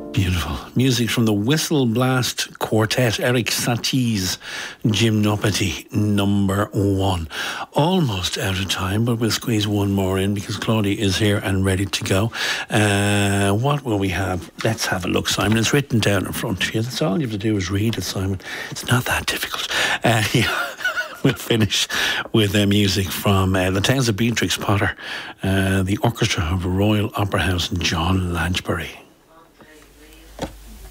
Beautiful. Music from the Whistle Blast Quartet, Eric Satie's Gymnopathy #1. Almost out of time, but we'll squeeze one more in because Claudia is here and ready to go. What will we have? Let's have a look, Simon. It's written down in front of you. That's all you have to do is read it, Simon. It's not that difficult. We'll finish with music from the Tales of Beatrix Potter, the Orchestra of Royal Opera House, and John Lanchbury.